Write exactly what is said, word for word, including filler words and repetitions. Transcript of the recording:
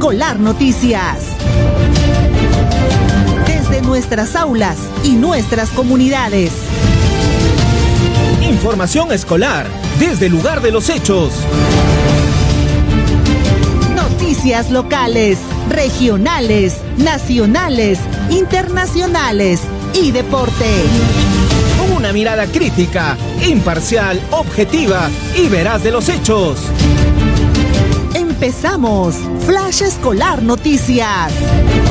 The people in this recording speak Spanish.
Escolar Noticias. Desde nuestras aulas y nuestras comunidades. Información escolar desde el lugar de los hechos. Noticias locales, regionales, nacionales, internacionales y deporte. Con una mirada crítica, imparcial, objetiva y veraz de los hechos. Empezamos Flash Escolar Noticias.